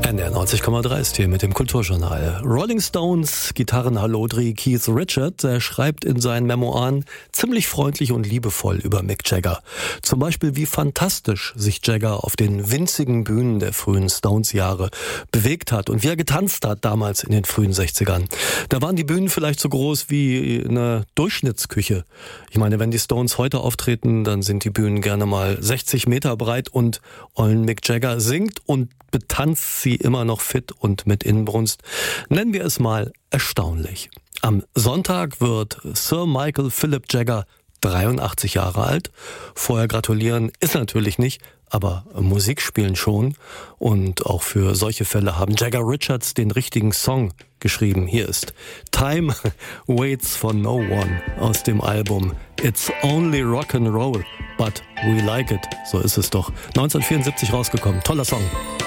NDR 90,3 ist hier mit dem Kulturjournal. Rolling Stones Gitarrenhallodri Keith Richards schreibt in seinen Memoiren ziemlich freundlich und liebevoll über Mick Jagger. Zum Beispiel, wie fantastisch sich Jagger auf den winzigen Bühnen der frühen Stones-Jahre bewegt hat und wie er getanzt hat damals in den frühen 60ern. Da waren die Bühnen vielleicht so groß wie eine Durchschnittsküche. Ich meine, wenn die Stones heute auftreten, dann sind die Bühnen gerne mal 60 Meter breit und ollen Mick Jagger singt und betanzt sie immer noch fit und mit Inbrunst. Nennen wir es mal erstaunlich. Am Sonntag wird Sir Michael Philip Jagger 83 Jahre alt. Vorher gratulieren ist natürlich nicht, aber Musik spielen schon. Und auch für solche Fälle haben Jagger Richards den richtigen Song geschrieben. Hier ist Time Waits for No One aus dem Album It's Only Rock and Roll, but we like it. So ist es doch. 1974 rausgekommen. Toller Song.